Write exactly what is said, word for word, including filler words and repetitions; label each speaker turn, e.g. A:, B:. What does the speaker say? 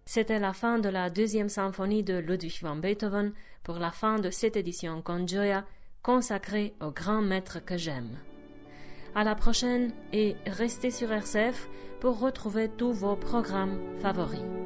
A: C'était la fin de la deuxième symphonie de Ludwig van Beethoven pour la fin de cette édition Conjoya consacrée au grand maître que j'aime. À la prochaine et restez sur R C F pour retrouver tous vos programmes favoris.